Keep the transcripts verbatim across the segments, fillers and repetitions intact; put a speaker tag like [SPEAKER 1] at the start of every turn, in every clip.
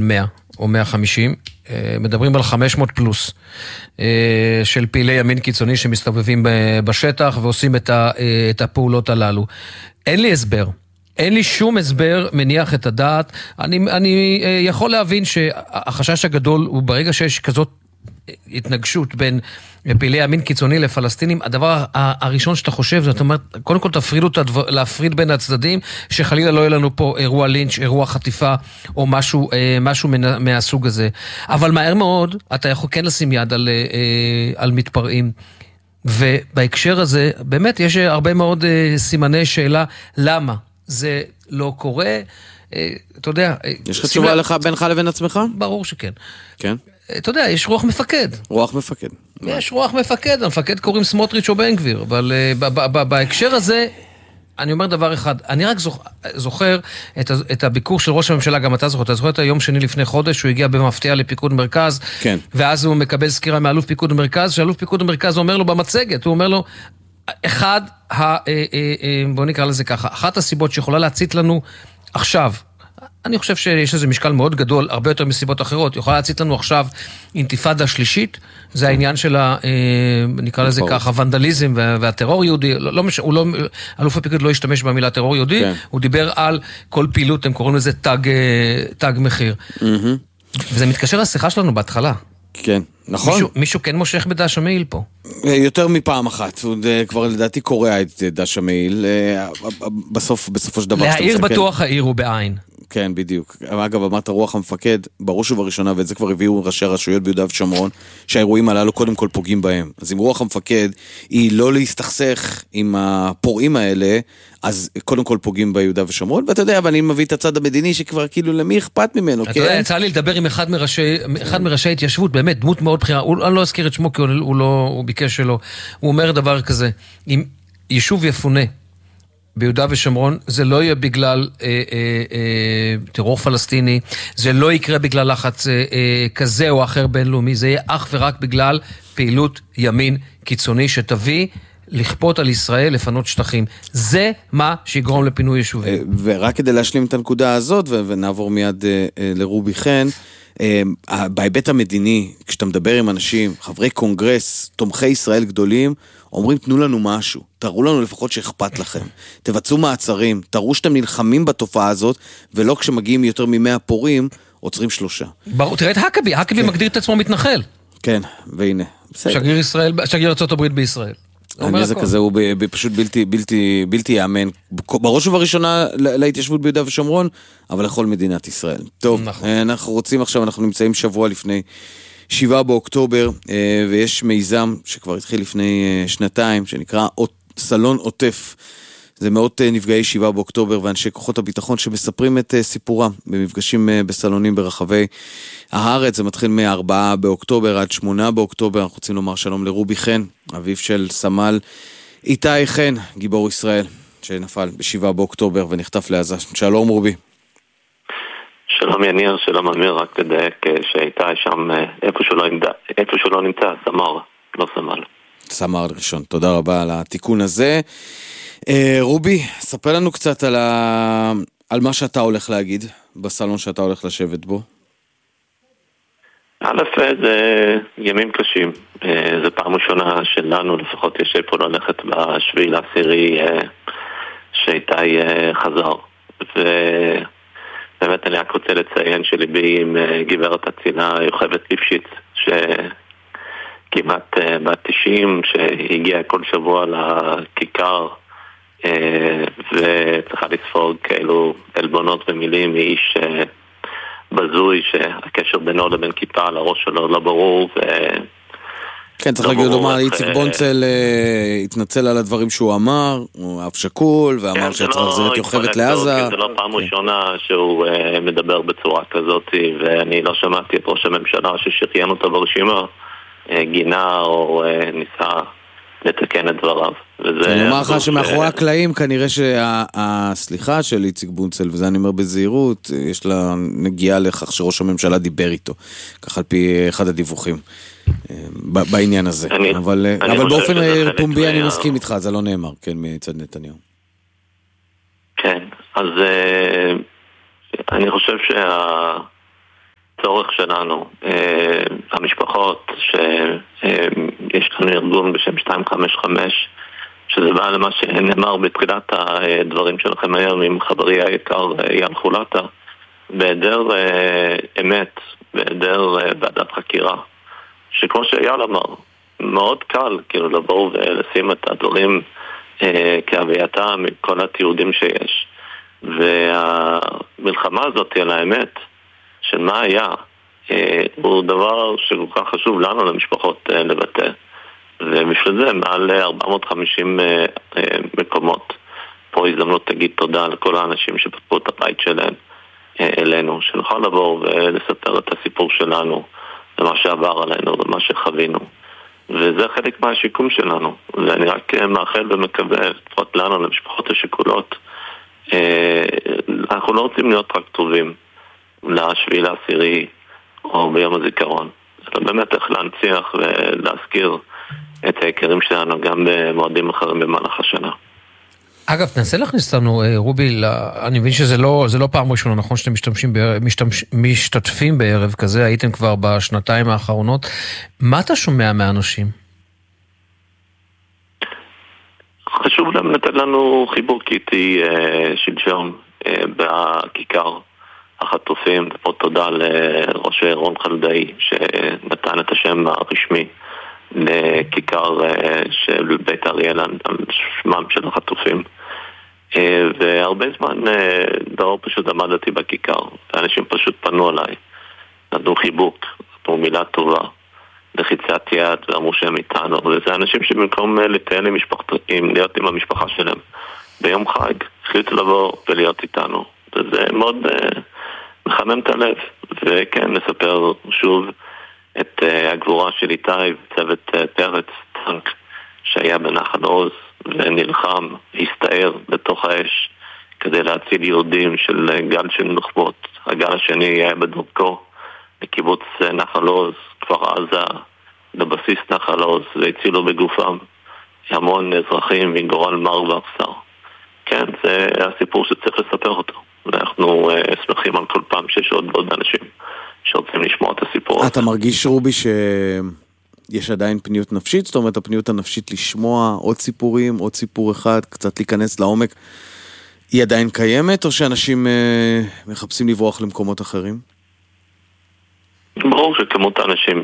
[SPEAKER 1] מאה או מאה וחמישים, מדברים על חמש מאות פלוס של פעילי ימין קיצוני שמסתובבים בשטח ועושים את הפעולות הללו. אין לי הסבר. אין לי שום הסבר מניח את הדעת. אני, אני יכול להבין שהחשש הגדול הוא ברגע שיש כזאת התנגשות בין פעילי ימין קיצוני לפלסטינים, הדבר הראשון שאתה חושב, זאת אומרת, קודם כל תפרידו, להפריד בין הצדדים, שחלילה לא יהיה לנו פה אירוע לינץ', אירוע חטיפה, או משהו, משהו מהסוג הזה. אבל מהר מאוד, אתה יכול כן לשים יד על, על מתפרעים. ובהקשר הזה, באמת יש הרבה מאוד סימני שאלה, למה זה לא קורה? אתה יודע...
[SPEAKER 2] יש לך תשובה לך בינך לבין עצמך?
[SPEAKER 1] ברור שכן.
[SPEAKER 2] כן?
[SPEAKER 1] אתה יודע, יש רוח מפקד.
[SPEAKER 2] רוח מפקד.
[SPEAKER 1] יש רוח מפקד, המפקד קוראים סמוטריץ' או בן גביר, אבל בהקשר הזה, אני אומר דבר אחד, אני רק זוכר את הביקור של ראש הממשלה, גם אתה זוכר, אתה זוכר את היום שני לפני חודש, הוא הגיע במפתיע לפיקוד מרכז, ואז הוא מקבל סקירה מאלוף פיקוד מרכז, שאלוף פיקוד מרכז אומר לו במצגת, הוא אומר לו, אחד, בוא נקרא לזה ככה, אחת הסיבות שיכולה להצית לנו עכשיו, אני חושב שיש איזה משקל מאוד גדול, הרבה יותר מסיבות אחרות, יכולה להצית לנו עכשיו אינתיפאדה שלישית, זה העניין של ה... נקרא לזה ככה, ונדליזם והטרור יהודי, אלוף הפיקוד לא השתמש במילה טרור יהודי, הוא דיבר על כל פעילות, הם קוראים לזה תג מחיר. וזה מתקשר לשיחה שלנו בהתחלה.
[SPEAKER 2] כן, נכון.
[SPEAKER 1] מישהו, מישהו כן מושך בדש המעיל פה.
[SPEAKER 2] יותר מפעם אחת, כבר לדעתי קורא את דש המעיל, בסוף, בסופו של דבר...
[SPEAKER 1] להעיר בטוח העיר הוא בעין.
[SPEAKER 2] כן, בדיוק. אגב, אמרת רוח המפקד, בראש ובראשונה, ואת זה כבר הביאו ראשי הרשויות ביהודה ושומרון, שהאירועים הללו קודם כל פוגעים בהם. אז אם רוח המפקד היא לא להסתכסך עם הפורעים האלה, אז קודם כל פוגעים ביהודה ושומרון, ואתה יודע, אבל אני מביא את הצד המדיני שכבר כאילו למי אכפת ממנו, כן?
[SPEAKER 1] אתה יודע, יצא לי לדבר עם אחד מראשי, אחד מראשי התיישבות, באמת, דמות מאוד בחירה, אני לא אזכיר את שמו, כי הוא לא, הוא ביקש שלו. הוא אומר דבר כזה, אם יישוב יפונה, ביהודה ושומרון, זה לא יהיה בגלל אה, אה, אה, טרור פלסטיני, זה לא יקרה בגלל לחץ אה, אה, כזה או אחר בינלאומי, זה יהיה אך ורק בגלל פעילות ימין קיצוני שתביא לכפות על ישראל לפנות שטחים. זה מה שיגרום לפינוי יישובים.
[SPEAKER 2] ורק כדי להשלים את הנקודה הזאת, ונעבור מיד אה, אה, לרובי חן, אה, בהיבט המדיני, כשאתה מדבר עם אנשים, חברי קונגרס, תומכי ישראל גדולים, אומרים, תנו לנו משהו, תראו לנו לפחות שאכפת לכם, תבצעו מעצרים, תראו שאתם נלחמים בתופעה הזאת, ולא כשמגיעים יותר ממאה פורים, עוצרים שלושה.
[SPEAKER 1] ברור, תראה את הקבי, הקבי מגדיר את עצמו מתנחל.
[SPEAKER 2] כן, והנה.
[SPEAKER 1] שגריר ישראל, שגריר ארצות הברית בישראל.
[SPEAKER 2] הנזק הזה הוא פשוט בלתי, בלתי, בלתי יאמן, בראש ובראשונה להתיישבות ביהודה ושומרון, אבל לכל מדינת ישראל. טוב, אנחנו רוצים עכשיו, אנחנו נמצאים שבוע לפני שבעה באוקטובר, ויש מיזם שכבר התחיל לפני שנתיים, שנקרא סלון עוטף. זה מאות נפגעי שבעה באוקטובר ואנשי כוחות הביטחון שמספרים את סיפורם במפגשים בסלונים ברחבי הארץ. זה מתחיל מ-ארבעה באוקטובר עד שמונה באוקטובר. אנחנו רוצים לומר שלום לרובי חן, אביו של סמל איתי חן, גיבור ישראל, שנפל בשבעה באוקטובר ונחטף לעזה. שלום רובי.
[SPEAKER 3] שלום יניר, שלום אמיר, רק לדייק שהייתה שם איפה שהוא לא נמצא, איפה שהוא לא נמצא, סמר, לא סמל.
[SPEAKER 2] סמר ראשון, תודה רבה על התיקון הזה. רובי, ספר לנו קצת על, ה... על מה שאתה הולך להגיד בסלון שאתה הולך לשבת בו.
[SPEAKER 3] א', זה ימים קשים, זה פעם ראשונה שלנו, לפחות יש פה ללכת בשביעי לעשירי שאיתי חזר, ובאמת אני רק רוצה לציין שליבי עם גברת הצילה יוכבת ליפשיץ, שכמעט בת תשעים, שהגיעה כל שבוע לכיכר, וצריכה לספוג כאלו אלבונות ומילים מאיש בזוי שהקשר בינו לבין כיפה על הראש שלו לא ברור.
[SPEAKER 2] כן, צריך להגיד לומר, איציק בונצל התנצל על הדברים שהוא אמר, הוא אף שקול ואמר שצריך להחזיר את יוכבת לעזה.
[SPEAKER 3] זה לא פעם ראשונה שהוא מדבר בצורה כזאת, ואני לא שמעתי את ראש הממשלה ששריין אותו ברשימה גינה או ניסה לתקן את דבריו.
[SPEAKER 2] אני אומר לך שמאחורי הקלעים כנראה שהסליחה של איציק בונצל, וזה אני אומר בזהירות, יש לה נגיעה לכך שראש הממשלה דיבר איתו, כך על פי אחד הדיווחים בעניין הזה. אבל באופן פומבי אני מסכים איתך, זה לא נאמר, כן, מצד נתניהו.
[SPEAKER 3] כן, אז אני חושב שה... שלנו, המשפחות, שיש לנו ארגון בשם שתיים חמש חמש, שזה בא למה שנאמר בתחילת הדברים שלכם היום עם חברי היקר ים חולטה, בהיעדר אמת, בהיעדר ועדת חקירה, שכמו שאייל אמר, מאוד קל כאילו לבוא ולשים את הדברים כהווייתם מכל התיעודים שיש. והמלחמה הזאת על האמת של מה היה, הוא דבר שכל כך חשוב לנו למשפחות לבטא. ובשביל זה מעל ארבע מאות וחמישים מקומות. פה הזדמנות תגיד תודה לכל האנשים שפתחו את הבית שלהם אלינו, שנוכל לבוא ולספר את הסיפור שלנו ומה שעבר עלינו ומה שחווינו. וזה חלק מהשיקום שלנו. ואני רק מאחל ומקווה, לפחות לנו, למשפחות השכולות, אנחנו לא רוצים להיות רק טובים לשביעי לעשירי או ביום הזיכרון. אלא באמת איך להנציח ולהזכיר את היקירים שלנו גם במועדים אחרים במהלך השנה.
[SPEAKER 1] אגב, תנסה להכניס אותנו, רובי, אני מבין שזה לא, זה לא פעם ראשונה, נכון שאתם משתמשים, משתמש, משתתפים בערב כזה, הייתם כבר בשנתיים האחרונות. מה אתה שומע מהאנשים?
[SPEAKER 3] חשוב להם לתת לנו חיבור, כי איתי שלשום בכיכר החטופים, ופה תודה לראש רון חלדאי שנתן את השם הרשמי לכיכר של בית אריאל על שמם של החטופים. והרבה זמן לא פשוט עמדתי בכיכר, ואנשים פשוט פנו עליי, נתנו חיבוק, נתנו מילה טובה, לחיצת יד, ואמרו שהם איתנו. וזה אנשים שבמקום לטייל עם משפחתים, להיות עם המשפחה שלהם ביום חג, החליטו לבוא ולהיות איתנו. וזה מאוד uh, מחמם את הלב. וכן, נספר שוב את uh, הגבורה של איתי וצוות uh, פרץ, טנק, שהיה בנחל עוז ונלחם, הסתער בתוך האש כדי להציל יהודים של uh, גל של נוחבות. הגל השני היה בדרכו לקיבוץ uh, נחל עוז, כפר עזה, לבסיס נחל עוז, והצילו בגופם המון אזרחים מגורל מר ואכזר. כן, זה הסיפור שצריך לספר אותו. ואנחנו uh, שמחים על כל פעם שיש עוד ועוד אנשים שרוצים לשמוע את הסיפור הזה.
[SPEAKER 2] אתה מרגיש, רובי, שיש עדיין פניות נפשית? זאת אומרת, הפניות הנפשית לשמוע עוד סיפורים, עוד סיפור אחד, קצת להיכנס לעומק, היא עדיין קיימת, או שאנשים uh, מחפשים לברוח למקומות אחרים?
[SPEAKER 3] ברור שכמות האנשים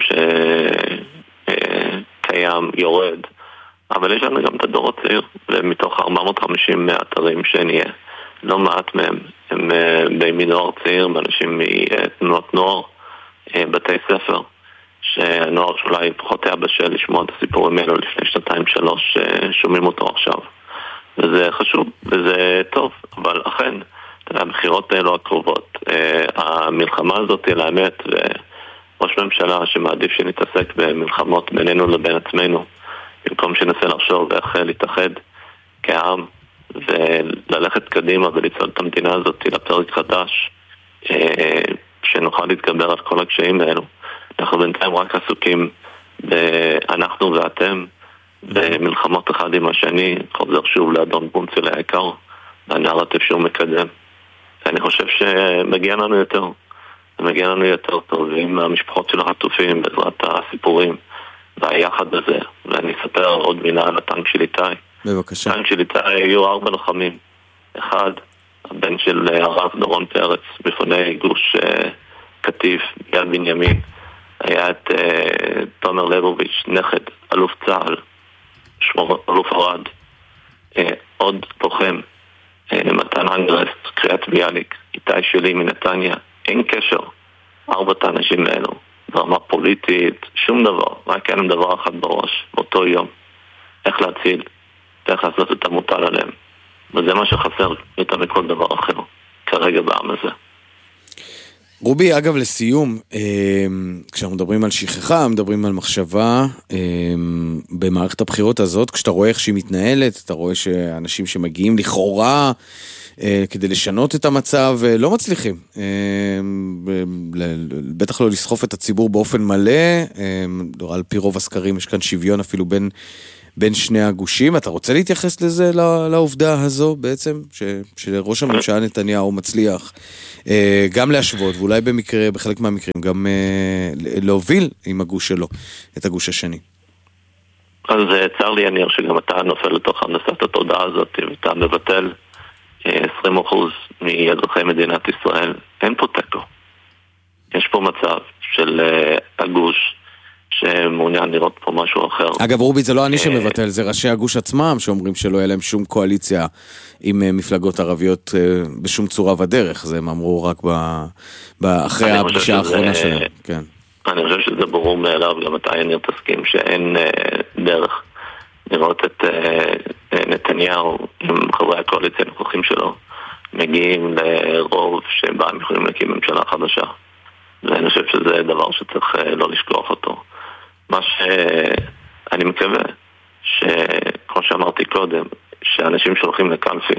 [SPEAKER 3] שקיים יורד, אבל יש לנו גם את הדור הצעיר, ומתוך ארבע מאות וחמישים אתרים שנהיה, לא מעט מהם הם בימי נוער צעיר, באנשים מתנועות נוער, בתי ספר, שהנוער שאולי פחות היה בשל לשמוע את הסיפורים האלו לפני שנתיים שלוש, שומעים אותו עכשיו. וזה חשוב, וזה טוב, אבל אכן, הבחירות האלו הקרובות, המלחמה הזאת היא לאמת, וראש ממשלה שמעדיף שנתעסק במלחמות בינינו לבין עצמנו, במקום שננסה לחשוב ואיך להתאחד כעם, וללכת קדימה וליצור את המדינה הזאת לפרק חדש, שנוכל להתגבר על כל הקשיים האלו. אנחנו בינתיים רק עסוקים באנחנו ואתם, במלחמות אחד עם השני, חוזר שוב לאדון בונצל היקר, והנרטיב שהוא מקדם. ואני חושב שמגיע לנו יותר, מגיע לנו יותר טוב, עם המשפחות של החטופים, בעזרת הסיפורים, והיחד הזה. ואני אספר עוד מילה על הטנק של איתי.
[SPEAKER 2] בבקשה.
[SPEAKER 3] הטנק של איתי היו ארבע לוחמים. אחד, הבן של הרב דורון פרץ, מפוני גוש uh, קטיף, יד בנימין. היה את uh, תומר לבוביץ', נכד, אלוף צהל, שמור, אלוף ארד. Uh, עוד לוחם, uh, מתן אנגרסט, קריאת ביאליק, איתי שלי מנתניה. אין קשר, ארבעת האנשים האלו. ברמה פוליטית, שום דבר, רק אין דבר אחד בראש, באותו יום. איך להציל, ואיך לעשות את המוטל עליהם. וזה מה שחסר יותר מכל דבר אחר, כרגע בעם הזה.
[SPEAKER 2] רובי, אגב, לסיום, כשאנחנו מדברים על שכחה, מדברים על מחשבה, במערכת הבחירות הזאת, כשאתה רואה איך שהיא מתנהלת, אתה רואה שאנשים שמגיעים לכאורה, כדי לשנות את המצב, לא מצליחים. בטח לא לסחוף את הציבור באופן מלא, על פי רוב הסקרים יש כאן שוויון אפילו בין בין שני הגושים. אתה רוצה להתייחס לזה, לעובדה הזו בעצם, ש, שראש הממשלה נתניהו מצליח אה, גם להשוות, ואולי במקרה, בחלק מהמקרים, גם אה, להוביל עם הגוש שלו, את הגוש השני.
[SPEAKER 3] אז צר לי, יניר, שגם אתה נופל לתוך הנדסת התודעה הזאת, ואתה מבטל עשרים אחוז מאזרחי מדינת ישראל. אין פה תיקו. יש פה מצב של הגוש שמעוניין לראות פה משהו אחר.
[SPEAKER 2] אגב, רובי, זה לא אני שמבטל, זה ראשי הגוש עצמם שאומרים שלא יהיה להם שום קואליציה עם מפלגות ערביות בשום צורה ודרך. זה הם אמרו רק אחרי הפגישה האחרונה שלהם. כן.
[SPEAKER 3] אני חושב שזה ברור מאליו, גם אתה יניר תסכים שאין דרך לראות את נתניהו עם חברי הקואליציה הנוכחים שלו מגיעים לרוב שבה הם יכולים להקים ממשלה חדשה. ואני חושב שזה דבר שצריך לא לשכוח אותו. מה שאני מקווה, שכמו שאמרתי קודם, שאנשים שהולכים לקלפי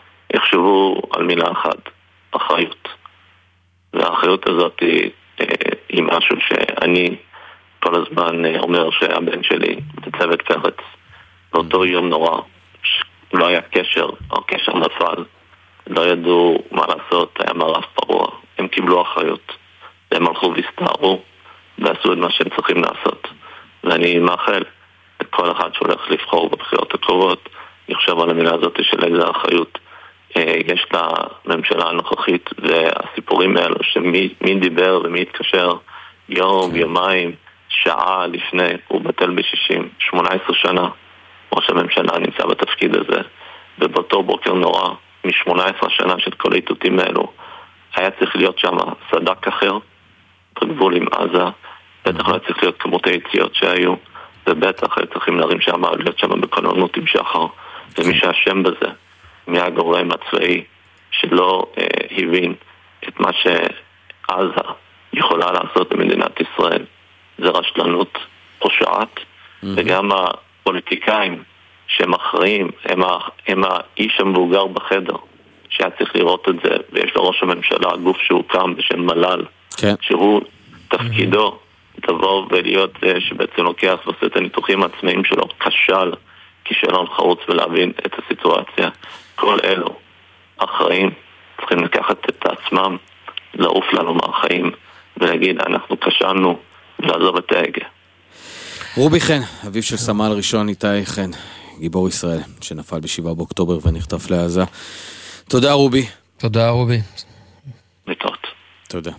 [SPEAKER 3] יחשבו על מילה אחת, אחריות. והאחריות הזאת היא, היא משהו שאני כל הזמן אומר שהבן שלי בצוות פרץ, באותו יום נורא, לא היה קשר, או קשר נפל, לא ידעו מה לעשות, היה מערב פרוע, הם קיבלו אחריות. והם הלכו והסתערו ועשו את מה שהם צריכים לעשות. ואני מאחל לכל אחד שהולך לבחור בבחירות הקרובות, יחשב על המילה הזאת של איזה אחריות יש לממשלה הנוכחית, והסיפורים האלו שמי דיבר ומי התקשר יום, יומיים, שעה לפני, הוא בטל ב-שישים, שמונה עשרה שנה, ראש הממשלה נמצא בתפקיד הזה, ובאותו בוקר נורא, מ-שמונה עשרה שנה של כל העיתותים האלו, היה צריך להיות שם סדק אחר, בגבול עם עזה, בטח לא צריך להיות כמות היציאות שהיו, ובטח צריכים להרים שם, להיות שם בקוננות עם שחר, ומי שהשם בזה, מהגורם הצבאי, שלא אה, הבין את מה שעזה יכולה לעשות במדינת ישראל, זה רשלנות פושעת, mm-hmm. וגם הפוליטיקאים שהם אחראים, הם, ה, הם האיש המבוגר בחדר, שהיה צריך לראות את זה, ויש לו ראש הממשלה, גוף שהוקם בשם מל"ל, כן. שהוא תפקידו לבוא ולהיות שבעצם לוקח ועושה את הניתוחים העצמאיים שלו, כשל, כישלון חרוץ ולהבין את הסיטואציה. כל אלו אחראים צריכים לקחת את עצמם, לעוף לנו מהחיים ולהגיד אנחנו כשלנו ולעזוב את ההגה.
[SPEAKER 2] רובי חן, אביו של סמל ראשון איתי חן, גיבור ישראל שנפל בשבעה באוקטובר ונחטף לעזה. תודה רובי.
[SPEAKER 1] תודה רובי.
[SPEAKER 3] להתראות.
[SPEAKER 2] תודה.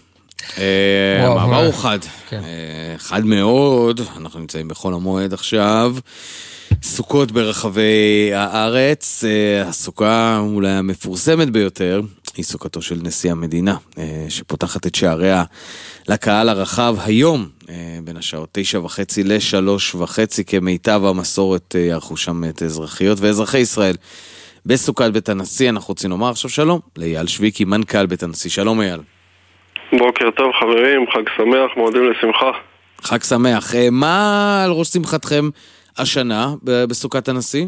[SPEAKER 2] מעבר הוא חד, חד מאוד, אנחנו נמצאים בחול המועד עכשיו, סוכות ברחבי הארץ, הסוכה אולי המפורסמת ביותר היא סוכתו של נשיא המדינה, שפותחת את שעריה לקהל הרחב היום, בין השעות תשע וחצי לשלוש וחצי, כמיטב המסורת יערכו שם את אזרחיות ואזרחי ישראל בסוכת בית הנשיא. אנחנו רוצים לומר עכשיו שלום לאייל שוויקי, מנכ"ל בית הנשיא. שלום אייל.
[SPEAKER 4] בוקר טוב חברים, חג שמח, מועדים לשמחה.
[SPEAKER 2] חג שמח. מה על ראש שמחתכם השנה בסוכת הנשיא?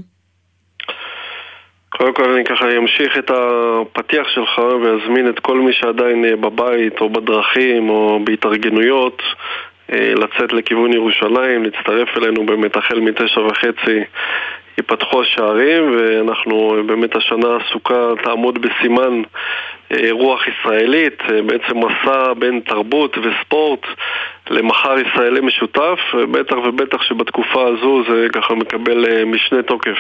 [SPEAKER 4] קודם כל אני ככה אמשיך את הפתיח שלך ואזמין את כל מי שעדיין בבית או בדרכים או בהתארגנויות לצאת לכיוון ירושלים, להצטרף אלינו באמת החל מתשע וחצי ייפתחו השערים, ואנחנו באמת השנה הסוכה תעמוד בסימן רוח ישראלית, בעצם מסע בין תרבות וספורט למחר ישראלי משותף, בטח ובטח שבתקופה הזו זה ככה מקבל משנה תוקף.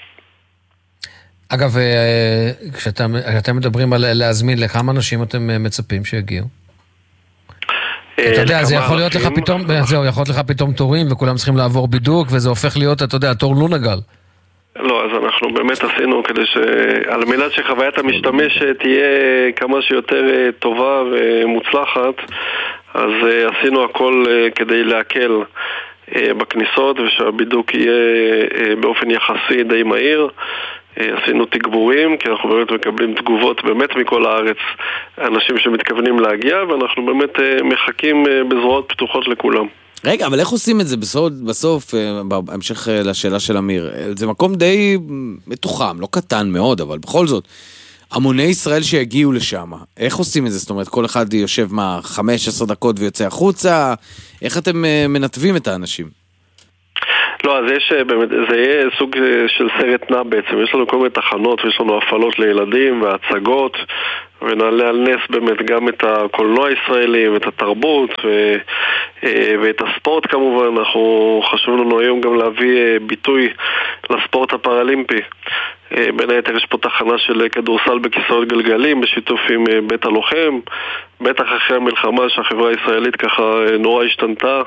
[SPEAKER 1] אגב, כשאתם מדברים על להזמין, לכמה אנשים אתם מצפים שיגיעו? אתה יודע, זה יכול להיות לך פתאום, זהו, יכול להיות לך פתאום תורים וכולם צריכים לעבור בידוק וזה הופך להיות, אתה יודע, תור לונגל.
[SPEAKER 4] לא, אז אנחנו באמת עשינו כדי ש... על מנת שחוויית המשתמש תהיה כמה שיותר טובה ומוצלחת, אז עשינו הכל כדי להקל בכניסות ושהבידוק יהיה באופן יחסי די מהיר. עשינו תגבורים, כי אנחנו באמת מקבלים תגובות באמת מכל הארץ, אנשים שמתכוונים להגיע, ואנחנו באמת מחכים בזרועות פתוחות לכולם.
[SPEAKER 2] רגע, אבל איך עושים את זה בסוף, בסוף בהמשך לשאלה של אמיר? זה מקום די מתוחם, לא קטן מאוד, אבל בכל זאת, המוני ישראל שיגיעו לשם, איך עושים את זה? זאת אומרת, כל אחד יושב מה, חמש עשר דקות ויוצא החוצה? איך אתם מנתבים את האנשים?
[SPEAKER 4] לא, אז יש באמת, זה יהיה סוג של סרט נע בעצם. יש לנו כל מיני תחנות ויש לנו הפעלות לילדים והצגות, ונעלה על נס באמת גם את הקולנוע הישראלי ואת התרבות ו... ואת הספורט כמובן. אנחנו חשוב לנו היום גם להביא ביטוי לספורט הפראלימפי. בין היתר יש פה תחנה של כדורסל בכיסאות גלגלים בשיתוף עם בית הלוחם, בטח אחרי המלחמה שהחברה הישראלית ככה נורא השתנתה,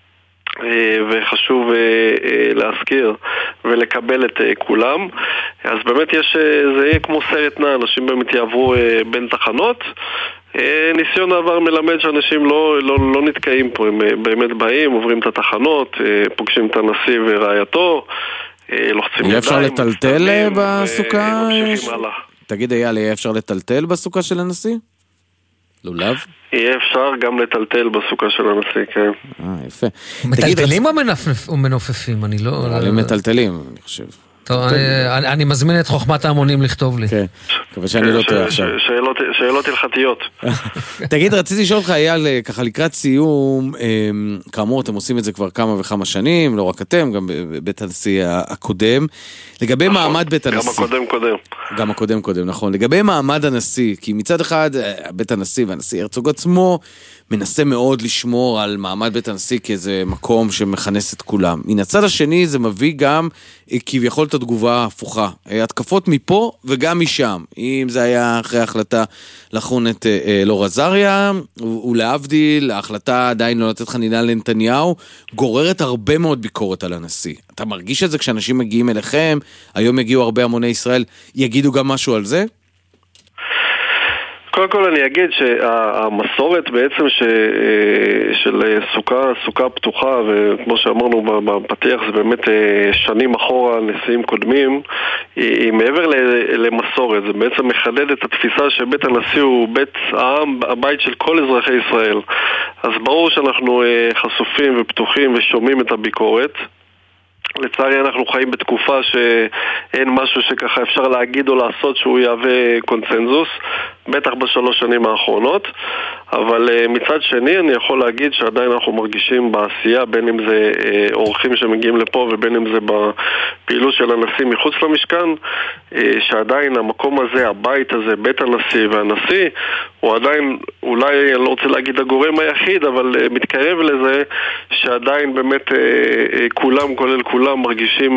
[SPEAKER 4] וחשוב להזכיר ולקבל את כולם. אז באמת יש, זה יהיה כמו סרט נע, אנשים באמת יעברו בין תחנות. ניסיון העבר מלמד שאנשים לא, לא, לא נתקעים פה, הם באמת באים, עוברים את התחנות, פוגשים את הנשיא ורעייתו, לוחצים ידיים.
[SPEAKER 2] יהיה אפשר לטלטל בסוכה? תגיד אייל, יהיה אפשר לטלטל בסוכה של הנשיא? לולב?
[SPEAKER 4] יהיה אפשר גם לטלטל בסוכה של הנשיא, כן.
[SPEAKER 2] אה, יפה.
[SPEAKER 1] מטלטלים או מנופפים? אני לא...
[SPEAKER 2] הם מטלטלים, אני חושב.
[SPEAKER 1] טוב, אני מזמין את חוכמת ההמונים לכתוב לי.
[SPEAKER 2] כן, מקווה שאני לא טועה עכשיו.
[SPEAKER 4] שאלות הלכתיות.
[SPEAKER 2] תגיד, רציתי לשאול אותך, אייל, ככה לקראת סיום, כאמור, אתם עושים את זה כבר כמה וכמה שנים, לא רק אתם, גם בבית הנשיא הקודם. לגבי מעמד בית הנשיא.
[SPEAKER 4] גם הקודם קודם.
[SPEAKER 2] גם הקודם קודם, נכון. לגבי מעמד הנשיא, כי מצד אחד, בית הנשיא והנשיא הרצוג עצמו, מנסה מאוד לשמור על מעמד בית הנשיא כאיזה מקום שמכנס את כולם. מן הצד השני זה מביא גם כביכול את התגובה ההפוכה. התקפות מפה וגם משם. אם זה היה אחרי ההחלטה לחון את אלאור עזריה, ולהבדיל, ההחלטה עדיין לא לתת חנינה לנתניהו, גוררת הרבה מאוד ביקורת על הנשיא. אתה מרגיש את זה כשאנשים מגיעים אליכם, היום הגיעו הרבה המוני ישראל, יגידו גם משהו על זה?
[SPEAKER 4] קודם כל אני אגיד שהמסורת בעצם ש... של סוכה, סוכה פתוחה, וכמו שאמרנו בפתיח, זה באמת שנים אחורה, נשיאים קודמים, היא מעבר למסורת, זה בעצם מחדד את התפיסה שבית הנשיא הוא בית העם, הבית של כל אזרחי ישראל. אז ברור שאנחנו חשופים ופתוחים ושומעים את הביקורת. לצערי אנחנו חיים בתקופה שאין משהו שככה אפשר להגיד או לעשות שהוא יהווה קונצנזוס, בטח בשלוש שנים האחרונות, אבל מצד שני אני יכול להגיד שעדיין אנחנו מרגישים בעשייה, בין אם זה אורחים שמגיעים לפה ובין אם זה בפעילות של הנשיא מחוץ למשכן, שעדיין המקום הזה, הבית הזה, בית הנשיא והנשיא, הוא עדיין, אולי אני לא רוצה להגיד הגורם היחיד, אבל מתקרב לזה שעדיין באמת כולם, כולל כולם, מרגישים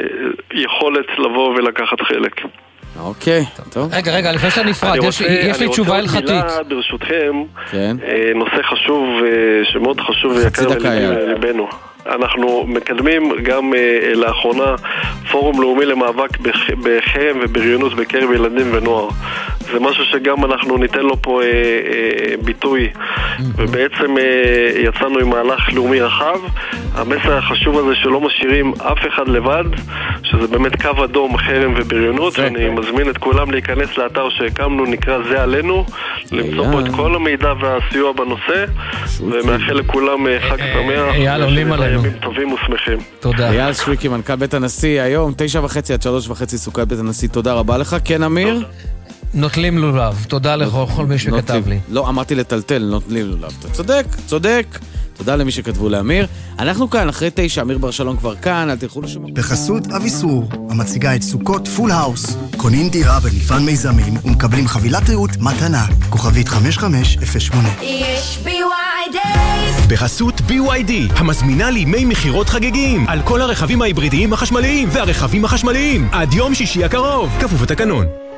[SPEAKER 4] יכולת לבוא ולקחת חלק.
[SPEAKER 2] אוקיי, טוב.
[SPEAKER 1] רגע, רגע, לפני שאתה נפרד, יש לי תשובה הלכתית.
[SPEAKER 4] אני רוצה מילה ברשותכם, נושא חשוב, שמאוד חשוב ויקר לליבנו. אנחנו מקדמים גם אה, לאחרונה פורום לאומי למאבק בחרם ובריונות בקרב ילדים ונוער. זה משהו שגם אנחנו ניתן לו פה אה, אה, ביטוי, ובעצם אה, יצאנו עם מהלך לאומי רחב. המסר החשוב הזה שלא משאירים אף אחד לבד, שזה באמת קו אדום, חרם ובריונות. אני מזמין את כולם להיכנס לאתר שהקמנו, נקרא זה עלינו, למצוא פה את כל המידע והסיוע בנושא, ומאחל לכולם חג שמח.
[SPEAKER 1] אייל, עולים עלינו.
[SPEAKER 4] ימים טובים ושמחים.
[SPEAKER 1] תודה.
[SPEAKER 2] אייל שוויקי, מנכ"ל בית הנשיא, היום תשע וחצי עד שלוש וחצי סוכת בית הנשיא. תודה רבה לך. כן, אמיר?
[SPEAKER 1] נוטלים לולב. תודה לכל מי שכתב לי.
[SPEAKER 2] לא, אמרתי לטלטל, נוטלים לולב. אתה צודק, צודק. תודה למי שכתבו לאמיר. אנחנו כאן, אחרי תשע, אמיר בר שלום כבר כאן, אל תלכו לשום...
[SPEAKER 5] בחסות אביסור, המציגה את סוכות פול האוס. קונים דירה במגוון מיזמים ומקבלים חבילת ריהוט מתנה. כוכבית חמש חמש אפס שמונה.
[SPEAKER 6] יש בי וואי די!
[SPEAKER 7] בחסות בי וואי די, המזמינה לימי מחירות חגגים על כל הרכבים ההיברידיים החשמליים והרכבים החשמליים עד יום שישי הקרוב. כפוף לתקנון.